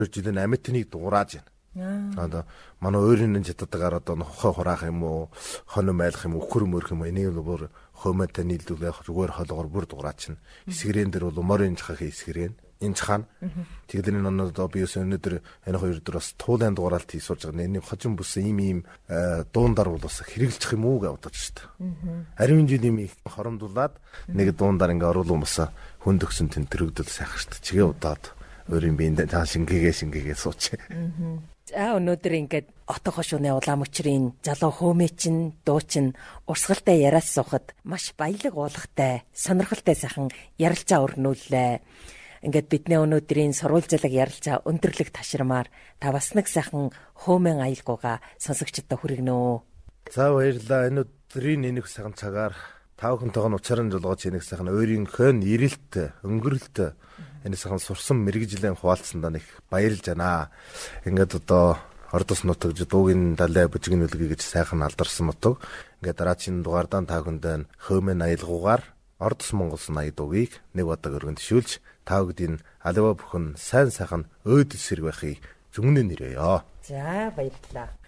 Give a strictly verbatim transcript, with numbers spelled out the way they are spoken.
жилийн амьтныг дугурааж байна. Одоо манай өөрийн чаддаг одоо нохой хураах юм уу, хонь майлах юм уу, өхөр мөрөх юм уу, энийг бүр хөөмөтэй нийлдүүлэх зүгээр холгоор бүр дугурааж байна. Эсгэрэн дээр бол морин жахах эсгэрэн. Энэ чхан. Тэглэрийн онод би өс өнөдөр энэ хоёр дөр бас туулайн дугараалт хийж сурж байгаа. Энийг хожим бүс ийм ийм дуундар бол бас хэрэгжилчих юм уу гэж бодож шүү дээ. Ариун жил юм их хоромдуулаад нэг дуундар ингээ оруулсан бас хөндөгсөн тэнтрэгдэл сайхан шүү дээ. Чигээ удаад өөрийн биенд цаа шингээгээ шингээгээ сууч. За өнөөдөр ингээд отго хошууны улаан мөчрийн залуу хөөмөчин дуучин урсгалтай яриас суухад маш баялаг уулгатай сонирхолтой сайхан ярилцаа өрнүүллээ. Ингээд бидний өнөөдрийн сурвалж залаг ярилцаа өндөрлөг ташрамаар та бас нэг сайхан хөөмэн аялгууга сонсогчдод хүргэнэ. За баярлалаа. Энэ өдрийн нэг сайхан цагаар та бүхэнтэйгээ уцааран жолгож нэг сайхан өөрийнхөө ирэлт өнгөрөлт энэ сайхан сурсан мэрэгжлийн хуваалцсандаа их баярлж байна. Ингээд одоо Ордос нутагж дуугийн далай бүжгийн үлгий гэж сайхан алдарсан нутаг. Ингээд дараагийн дугаардаа та бүхэнд хөөмэн аялгуугаар Ордос Монголсын ая дуугийг нэг бодог өргөнд шүүлж та бүдийн аливаа бүхэн сайн сайхан өөд эсрэг байхыг зүгнээ нэрээё. За баярлалаа.